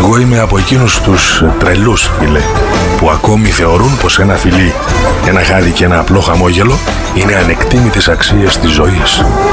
Εγώ είμαι από εκείνους τους τρελούς, φίλε, που ακόμη θεωρούν πως ένα φιλί, ένα χάδι και ένα απλό χαμόγελο είναι ανεκτήμητες αξίες της ζωής.